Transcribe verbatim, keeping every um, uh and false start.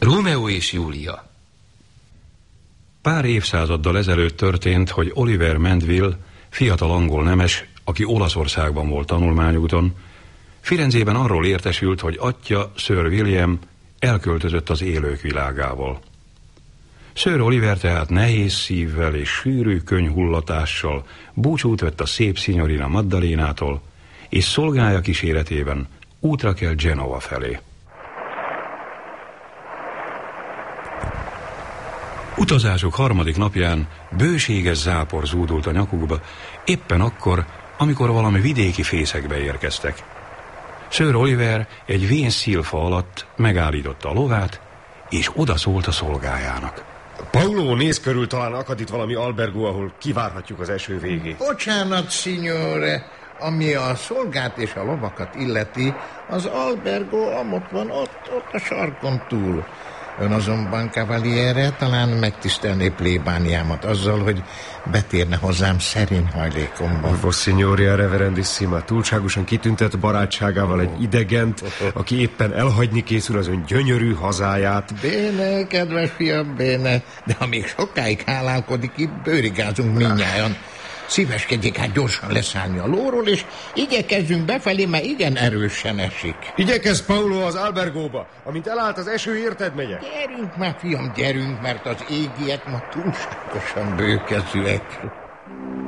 Rómeó és Júlia. Pár évszázaddal ezelőtt történt, hogy Oliver Mandeville, fiatal angol nemes, aki Olaszországban volt tanulmányúton, Firenzében arról értesült, hogy atyja, Sir William elköltözött az élők világával. Sir Oliver tehát nehéz szívvel és sűrű könyhullatással búcsút vett a szép Signorina Maddalénától, és szolgája kíséretében útra kelt Genova felé. Utazásuk harmadik napján bőséges zápor zúdult a nyakukba, éppen akkor, amikor valami vidéki fészekbe érkeztek. Sir Oliver egy vén szilfa alatt megállította a lovát, és odaszólt a szolgájának. Paulo, néz körül, talán akad itt valami albergó, ahol kivárhatjuk az eső végét. Bocsánat, signore, ami a szolgát és a lovakat illeti, az albergó amott van, ott, ott a sarkon túl. Ön azonban, cavaliere, talán megtisztelné plébániámat azzal, hogy betérne hozzám szerény hajlékomba. Vos signoria reverendissima, túlságosan kitüntett barátságával egy idegent, aki éppen elhagyni készül az ön gyönyörű hazáját. Béne, kedves fiam, béne, de ha még sokáig hálálkodik, itt bőrigázunk mindnyájan. Szíveskedjék hát gyorsan leszállni a lóról, és igyekezzünk befelé, mert igen erősen esik. Igyekezz, Paulo, az albergóba. Amint elállt az eső, érted, megyek? Gyerünk már, fiam, gyerünk, mert az égiek ma túlságosan bőkezűek.